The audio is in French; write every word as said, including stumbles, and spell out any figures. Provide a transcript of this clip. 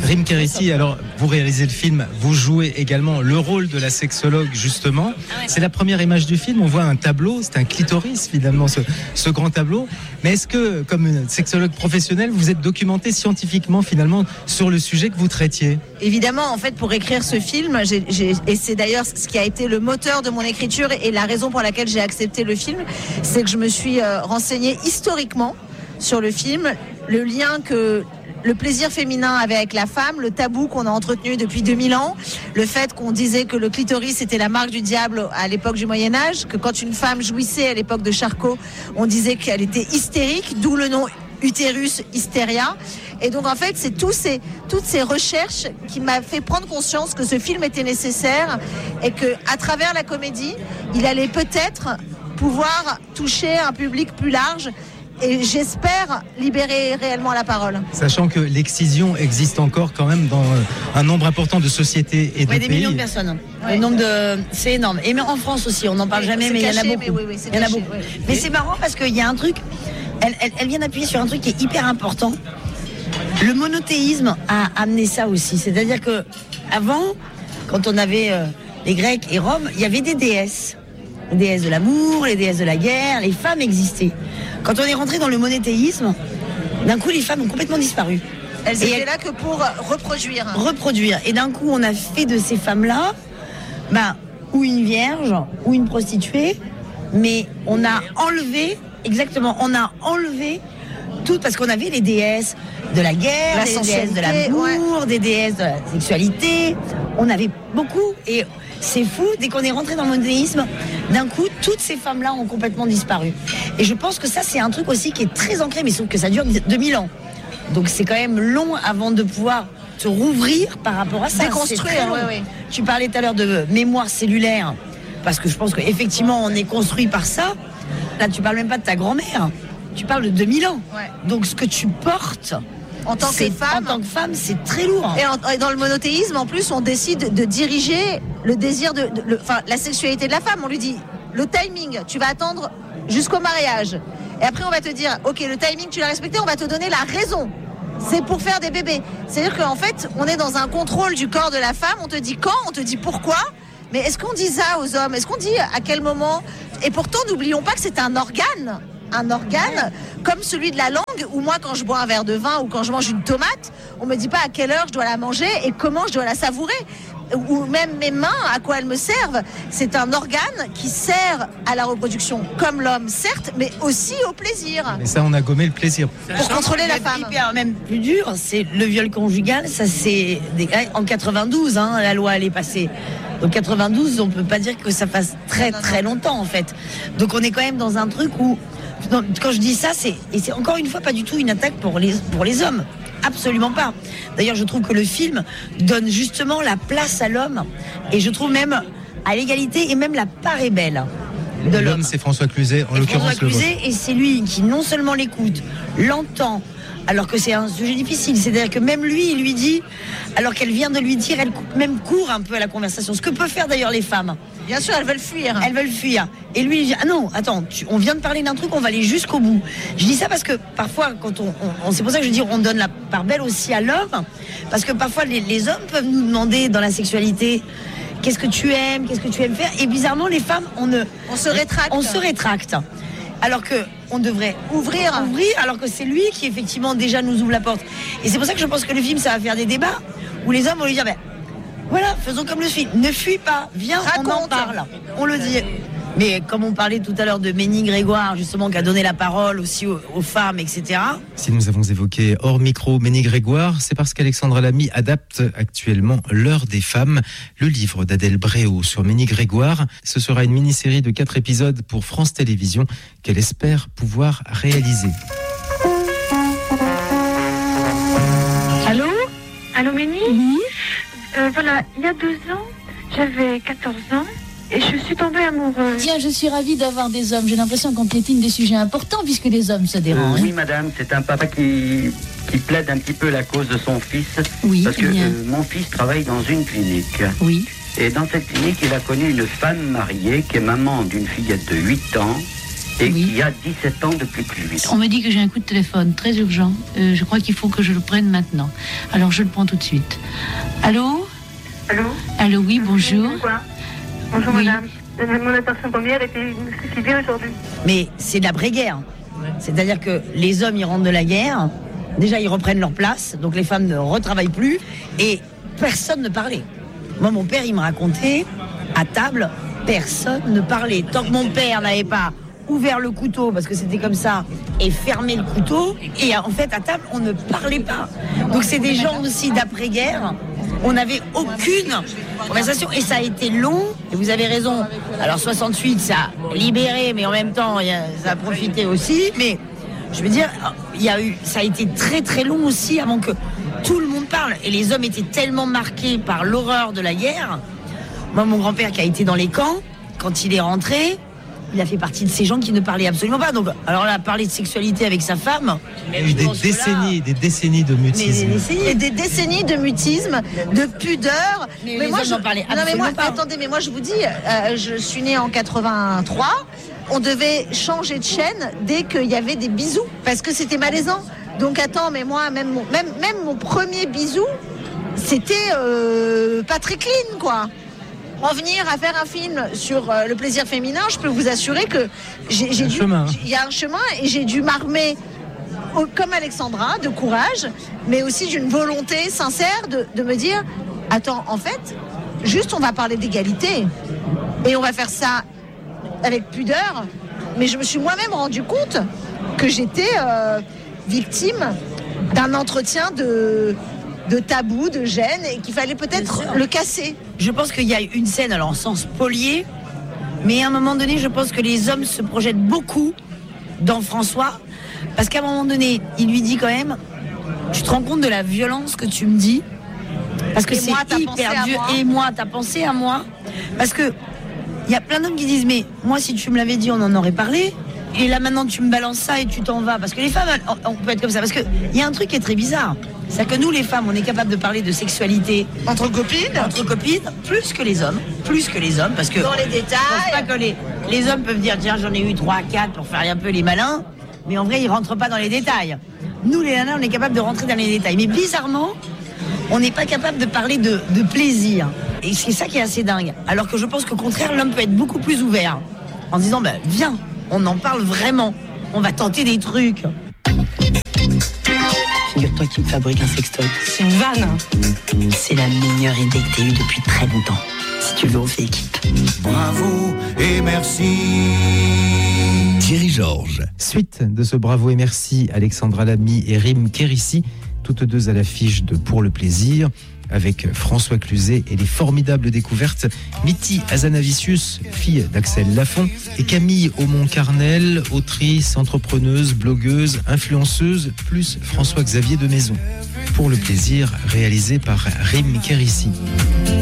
Dream Kérissi, alors vous réalisez le film, vous jouez également le rôle de la sexologue justement. Ah ouais, c'est la première image du film, on voit un tableau, c'est un clitoris finalement ce, ce grand tableau. Mais est-ce que, comme une sexologue professionnelle, vous êtes documentée scientifiquement finalement sur le sujet que vous traitiez ? Évidemment, en fait, pour écrire ce film, j'ai, j'ai, et c'est d'ailleurs ce qui a été le moteur de mon écriture et la raison pour laquelle j'ai accepté le film, c'est que je me suis euh, renseignée historiquement sur le film, le lien que le plaisir féminin avait avec la femme, le tabou qu'on a entretenu depuis deux mille ans, le fait qu'on disait que le clitoris était la marque du diable à l'époque du Moyen-Âge, que quand une femme jouissait à l'époque de Charcot, on disait qu'elle était hystérique, d'où le nom utérus hystéria. Et donc en fait, c'est tous ces, toutes ces recherches qui m'a fait prendre conscience que ce film était nécessaire et que à travers la comédie, il allait peut-être pouvoir toucher un public plus large. Et j'espère libérer réellement la parole. Sachant que l'excision existe encore quand même dans un nombre important de sociétés et de ouais, pays. Des millions de personnes. Ouais. Le nombre de... C'est énorme. Et en France aussi, on n'en parle oui, jamais, mais il y en a beaucoup. Mais, oui, oui, il y en a beaucoup. Oui. Mais c'est marrant parce qu'il y a un truc, elle, elle, elle vient d'appuyer sur un truc qui est hyper important. Le monothéisme a amené ça aussi. C'est-à-dire que avant, quand on avait euh, les Grecs et Rome, il y avait des déesses. Les déesses de l'amour, les déesses de la guerre, les femmes existaient. Quand on est rentré dans le monothéisme, d'un coup, les femmes ont complètement disparu. Elles étaient là que pour reproduire. Reproduire. Et d'un coup, on a fait de ces femmes-là, bah, ou une vierge, ou une prostituée, mais on a enlevé, exactement, on a enlevé tout, parce qu'on avait les déesses de la guerre, la des déesses de l'amour, ouais. des déesses de la sexualité. On avait beaucoup, et c'est fou, dès qu'on est rentré dans le monothéisme, d'un coup, toutes ces femmes-là ont complètement disparu. Et je pense que ça, c'est un truc aussi qui est très ancré, mais sauf que ça dure deux mille ans. Donc c'est quand même long avant de pouvoir te rouvrir par rapport à ça. Déconstruire, oui, oui. Tu parlais tout à l'heure de mémoire cellulaire, parce que je pense qu'effectivement, on est construit par ça. Là, tu parles même pas de ta grand-mère, tu parles de deux mille ans. Ouais. Donc ce que tu portes... En tant que femme, en tant que femme, c'est très lourd. Et, en, et dans le monothéisme, en plus, on décide de diriger le désir de, de, de, enfin, la sexualité de la femme. On lui dit le timing, tu vas attendre jusqu'au mariage. Et après, on va te dire, ok, le timing, tu l'as respecté, on va te donner la raison. C'est pour faire des bébés. C'est-à-dire qu'en fait, on est dans un contrôle du corps de la femme. On te dit quand, on te dit pourquoi. Mais est-ce qu'on dit ça aux hommes ? Est-ce qu'on dit à quel moment ? Et pourtant, n'oublions pas que c'est un organe. Un organe comme celui de la langue, où moi quand je bois un verre de vin ou quand je mange une tomate, on me dit pas à quelle heure je dois la manger et comment je dois la savourer, ou même mes mains, à quoi elles me servent. C'est un organe qui sert à la reproduction comme l'homme, certes, mais aussi au plaisir. Et ça, on a gommé le plaisir. Pour contrôler la femme. Hyper, même plus dur, c'est le viol conjugal. Ça c'est en quatre-vingt-douze, hein, la loi elle est passée. Donc quatre-vingt-douze, on peut pas dire que ça fasse très très longtemps en fait. Donc on est quand même dans un truc où non, quand je dis ça, c'est, et c'est encore une fois pas du tout une attaque pour les, pour les hommes. Absolument pas. D'ailleurs, je trouve que le film donne justement la place à l'homme. Et je trouve même à l'égalité, et même la part est belle de l'homme. L'homme, c'est François Cluzet, en et l'occurrence. François Cluzet, et c'est lui qui non seulement l'écoute, l'entend, alors que c'est un sujet difficile. C'est-à-dire que même lui, il lui dit, alors qu'elle vient de lui dire, elle même court un peu à la conversation. Ce que peuvent faire d'ailleurs les femmes. Bien sûr, elles veulent fuir. Elles veulent fuir. Et lui, il dit, ah non, attends, tu, on vient de parler d'un truc, on va aller jusqu'au bout. Je dis ça parce que parfois, quand on, on, on c'est pour ça que je dis, on donne la part belle aussi à l'homme, parce que parfois les, les hommes peuvent nous demander dans la sexualité, qu'est-ce que tu aimes, qu'est-ce que tu aimes faire, et bizarrement les femmes, on ne, on se rétracte. On se rétracte. Alors que on devrait ouvrir, ouvrir, alors que c'est lui qui effectivement déjà nous ouvre la porte. Et c'est pour ça que je pense que le film, ça va faire des débats où les hommes vont lui dire, ben voilà, faisons comme le film. Ne fuis pas, viens, raconte. On en parle. On le dit. Mais comme on parlait tout à l'heure de Ménie Grégoire, justement, qui a donné la parole aussi aux, aux femmes, et cetera. Si nous avons évoqué hors micro Ménie Grégoire, c'est parce qu'Alexandra Lamy adapte actuellement L'heure des femmes, le livre d'Adèle Bréau sur Ménie Grégoire. Ce sera une mini-série de quatre épisodes pour France Télévisions qu'elle espère pouvoir réaliser. Allô ? Allô Ménie ? Oui. Euh, voilà, il y a deux ans, j'avais quatorze ans et je suis tombée amoureuse. Tiens, je suis ravie d'avoir des hommes. J'ai l'impression qu'on piétine des sujets importants puisque les hommes se dérangent. Euh, oui, madame, c'est un papa qui, qui plaide un petit peu la cause de son fils. Oui, parce que bien. euh, mon fils travaille dans une clinique. Oui. Et dans cette clinique, il a connu une femme mariée qui est maman d'une fillette de huit ans et Oui. qui a dix-sept ans de plus que lui. On me dit que j'ai un coup de téléphone très urgent. Euh, je crois qu'il faut que je le prenne maintenant. Alors je le prends tout de suite. Allô ? Allô? Allô, oui, bonjour. Quoi? Bonjour Oui. madame. Euh, Mon attention pommière était suffisée aujourd'hui. Mais c'est de l'après-guerre. C'est-à-dire que les hommes, ils rentrent de la guerre. Déjà, ils reprennent leur place. Donc les femmes ne retravaillent plus. Et personne ne parlait. Moi, mon père, il me racontait, à table, personne ne parlait. Tant que mon père n'avait pas ouvert le couteau, parce que c'était comme ça, et fermé le couteau, et en fait, à table, on ne parlait pas. Donc c'est des gens aussi d'après-guerre. On n'avait aucune conversation, et ça a été long, et vous avez raison. Alors soixante-huit, ça a libéré, mais en même temps, il y a- ça a profité aussi. Mais je veux dire, il y a eu, ça a été très très long aussi avant que tout le monde parle. Et les hommes étaient tellement marqués par l'horreur de la guerre. Moi, mon grand-père qui a été dans les camps, quand il est rentré, il a fait partie de ces gens qui ne parlaient absolument pas. Donc, alors là, parler de sexualité avec sa femme, Il y a eu des décennies, des décennies de mais des mutisme. décennies. Et des décennies de mutisme, de pudeur. Mais les hommes n'en parlaient non, mais moi, absolument pas. attendez, mais moi je vous dis, euh, je suis née en quatre-vingt-trois. On devait changer de chaîne dès qu'il y avait des bisous, parce que c'était malaisant. Donc attends, mais moi, même mon, même, même mon premier bisou, c'était euh, pas très clean, quoi. En venir à faire un film sur euh, le plaisir féminin, je peux vous assurer que j'ai j'ai Un dû, chemin. il y a un chemin et j'ai dû m'armer au- comme Alexandra, de courage, mais aussi d'une volonté sincère de, de me dire, attends, en fait, juste on va parler d'égalité et on va faire ça avec pudeur, mais je me suis moi-même rendu compte que j'étais euh, victime d'un entretien de, de tabou, de gêne, et qu'il fallait peut-être Bien sûr. le casser. Je pense qu'il y a une scène, alors en sens polier, mais à un moment donné, je pense que les hommes se projettent beaucoup dans François, parce qu'à un moment donné, il lui dit quand même, tu te rends compte de la violence que tu me dis, parce que Et c'est moi, t'as pensé hyper à dur. moi. Et moi, t'as pensé à moi, parce que il y a plein d'hommes qui disent, mais moi, si tu me l'avais dit, on en aurait parlé. Et là maintenant tu me balances ça et tu t'en vas. Parce que les femmes, on, on peut être comme ça. Parce qu'il y a un truc qui est très bizarre. C'est que nous les femmes, on est capable de parler de sexualité Entre copines, entre copines, plus que les hommes. Plus que les hommes. Parce que dans les je pense détails. pas que les, les hommes peuvent dire tiens j'en ai eu trois, quatre pour faire un peu les malins. Mais en vrai ils rentrent pas dans les détails. Nous les nanas on est capable de rentrer dans les détails. Mais bizarrement, on n'est pas capable de parler de, de plaisir. Et c'est ça qui est assez dingue. Alors que je pense qu'au contraire l'homme peut être beaucoup plus ouvert. En se disant bah, viens, on en parle vraiment. On va tenter des trucs. Figure-toi qui me fabrique un sextoy. C'est une vanne. C'est la meilleure idée que t'aies eue depuis très longtemps. Si tu veux, on fait équipe. Bravo et merci. Thierry Georges. Suite de ce bravo et merci, Alexandra Lamy et Rim Kérissi, toutes deux à l'affiche de Pour le plaisir, avec François Cluzet et les formidables découvertes Mitty Azanavicius, fille d'Axel Lafont, et Camille Aumont-Carnel, autrice, entrepreneuse, blogueuse, influenceuse, plus François-Xavier de Maison. Pour le plaisir, réalisé par Rim Kérissi.